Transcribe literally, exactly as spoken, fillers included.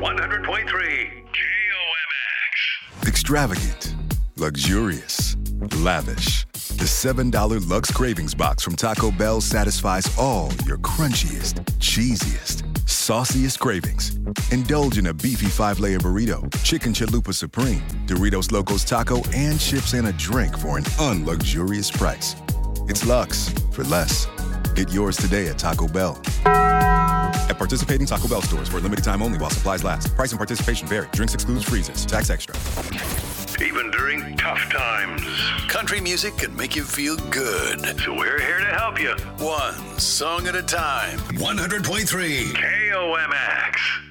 one hundred point three K O M X. Extravagant, luxurious, lavish. The seven dollar Lux Cravings Box from Taco Bell satisfies all your crunchiest, cheesiest, sauciest cravings. Indulge in a beefy five-layer burrito, chicken chalupa supreme, Doritos Locos Taco, and chips and a drink for an unluxurious price. It's Lux for less. Get yours today at Taco Bell. At participating Taco Bell stores for a limited time only while supplies last. Price and participation vary. Drinks excludes freezes. Tax extra. Even during tough times, country music can make you feel good. So we're here to help you. One song at a time. one hundred point three K O M X.